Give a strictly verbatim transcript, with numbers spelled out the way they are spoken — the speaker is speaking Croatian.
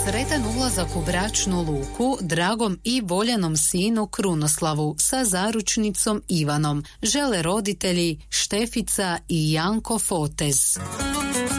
Sretan ulazak u bračnu luku dragom i voljenom sinu Krunoslavu sa zaručnicom Ivanom žele roditelji Štefica i Janko Fotez.